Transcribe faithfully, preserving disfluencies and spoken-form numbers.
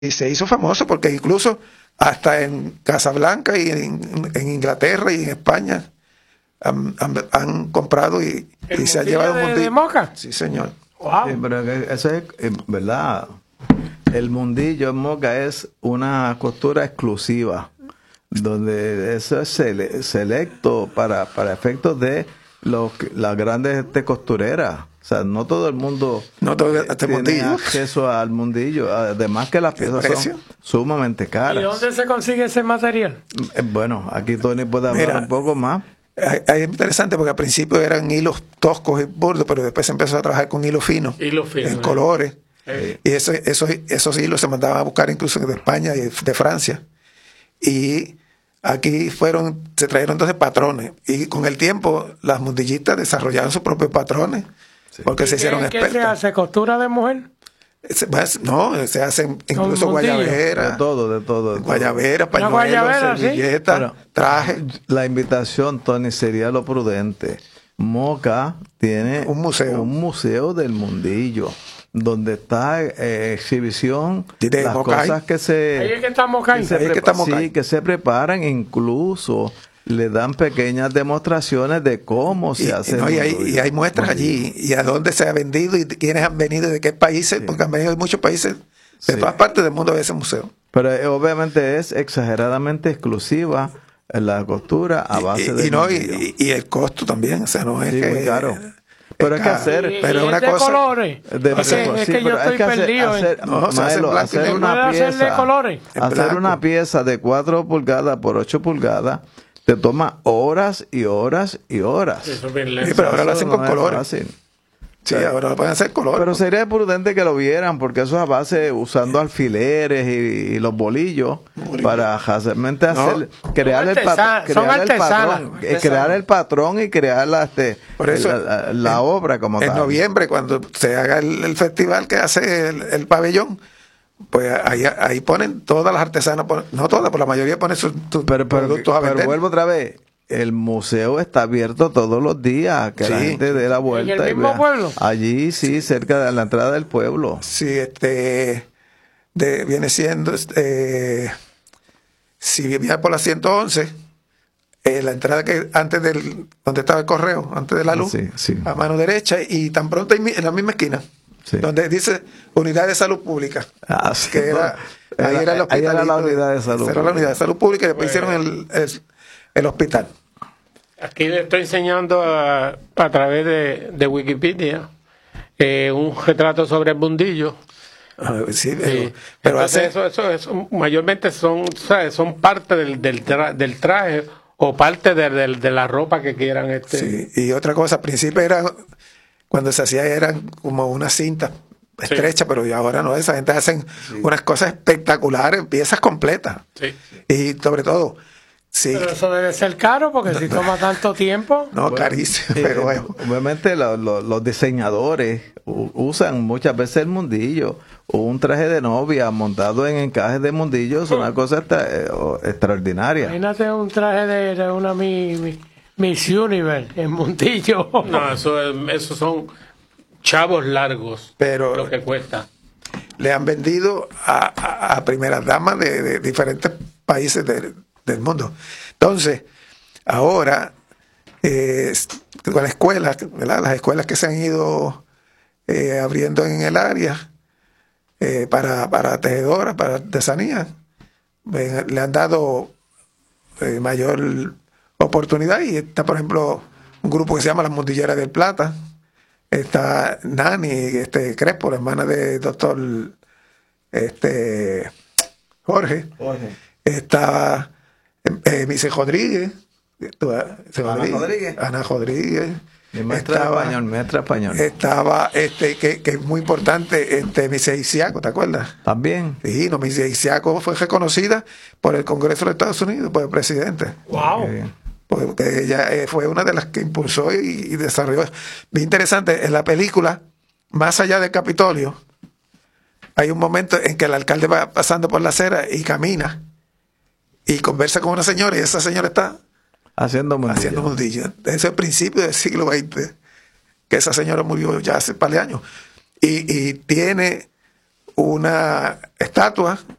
y se hizo famoso porque incluso hasta en Casablanca y en, en Inglaterra y en España han, han, han comprado y, y se ha llevado un mundillo. ¿De Moca? Sí, señor. Wow. Sí, pero eso es, ¿verdad? El mundillo en Moca es una costura exclusiva, donde eso es sele selecto para, para efectos de los, las grandes este, costureras. O sea, no todo el mundo no todo este tiene mundillo. acceso al mundillo. Además que las piezas son sumamente caras. ¿Y dónde se consigue ese material? Bueno, aquí Tony puede hablar Mira, un poco más. Es interesante porque al principio eran hilos toscos y burdos, pero después se empezó a trabajar con hilo fino, hilo fino en eh. colores. Eh. Y eso, esos, esos hilos se mandaban a buscar incluso de España y de Francia. Y aquí fueron, se trajeron entonces patrones. Y con el tiempo las mundillistas desarrollaron sus propios patrones. Sí. Porque se hicieron expertos. ¿Qué se hace? ¿Costura de mujer? No, se hacen incluso guayaberas. De todo, de todo. De guayaberas, pañuelos, guayabera, servilletas, ¿sí? trajes. La invitación, Tony, sería lo prudente. Moca tiene un museo, un museo del mundillo, donde está eh, exhibición de las Mocay. Cosas que se, ahí es que está Mocay. que se, ahí es que está Mocay. sí, que se preparan, incluso le dan pequeñas demostraciones de cómo se y, hace. No, y, hay, y hay muestras allí, y a dónde se ha vendido, y quiénes han venido, de qué países, sí. Porque han venido de muchos países, de sí. todas partes del mundo de ese museo. Pero eh, obviamente es exageradamente exclusiva la costura a base y, de... Y, no, y, y el costo también, o sea, no es sí, que... muy caro. Pero hay que hacer... Y, pero y una es de cosa, colores. De, es que, es sí, que yo estoy que perdido. Hacer, hacer, no, Maelo, hacer, hacer una pieza... Hacer de colores. Hacer una pieza de cuatro pulgadas por ocho pulgadas te toma horas y horas y horas. Sí, pero ahora lo hacen con no colores. Sí, pero, ahora lo pueden hacer colores. Pero sería prudente que lo vieran, porque eso es a base usando alfileres y, y los bolillos Bolillo. para realmente hacer, no. crear, el, pat crear el patrón, eh, crear el patrón y crear la, este, Por eso, la, la, la en, obra como en tal. En noviembre, cuando se haga el, el festival que hace el, el pabellón, pues ahí, ahí ponen todas las artesanas, no todas, pero la mayoría ponen sus, sus pero, pero, productos a vender. Pero vuelvo otra vez. El museo está abierto todos los días, que sí. la gente dé la vuelta. ¿En el mismo y vea. pueblo? Allí, sí, cerca de la entrada del pueblo. Sí, este, de, viene siendo, este, si viene por la ciento once, eh, la entrada que antes del, donde estaba el correo, antes de la luz, sí, sí. a mano derecha, y tan pronto en la misma esquina, sí. donde dice Unidad de Salud Pública. Ah, sí. Que era, era, ahí era el hospital. Ahí era la Unidad de Salud. Era la Unidad de Salud Pública y después bueno. hicieron el, el el hospital. Aquí le estoy enseñando a, a través de, de Wikipedia eh, un retrato sobre el mundillo. Ah, sí, pero, sí. pero hace... eso, eso, eso mayormente son, ¿sabes? Son parte del, del, tra del traje o parte de, de, de la ropa que quieran. Este. Sí, y otra cosa, al principio era, cuando se hacía eran como una cinta estrecha, sí. pero ahora no, esa gente hacen sí. unas cosas espectaculares, piezas completas. Sí. Y sobre todo, sí. Pero eso debe ser caro porque si toma tanto tiempo. No, bueno, carísimo. Eh, pero bueno. Obviamente lo, lo, los diseñadores usan muchas veces el mundillo. Un traje de novia montado en encajes de mundillo es una cosa extra, eh, extraordinaria. Imagínate un traje de, de una mi, mi, Miss Universe en mundillo. No, eso, eso son chavos largos. Pero lo que cuesta. Le han vendido a, a, a primeras damas de, de diferentes países de, del mundo. Entonces, ahora, eh, con las escuelas, ¿verdad? Las escuelas que se han ido eh, abriendo en el área eh, para, para tejedoras, para artesanías, eh, le han dado eh, mayor oportunidad. Y está, por ejemplo, un grupo que se llama Las Mundilleras del Plata. Está Nani, este Crespo, la hermana de doctor este, Jorge. Jorge. Está eh, Mise Rodríguez, Ana Rodríguez. Ana Rodríguez. Mi maestra estaba, español, maestra español. Estaba, este, que, que es muy importante, este, Mise Isiaco, ¿te acuerdas? También. Sí, no, Mise Isiaco fue reconocida por el Congreso de Estados Unidos, por el presidente. ¡Wow! Eh, porque ella eh, fue una de las que impulsó y, y desarrolló. Bien interesante, en la película Más allá del Capitolio, hay un momento en que el alcalde va pasando por la acera y camina y conversa con una señora, y esa señora está haciendo mundillo. Haciendo mundillo. Ese es el principio del siglo veinte, que esa señora murió ya hace un par de años. Y, y tiene una estatua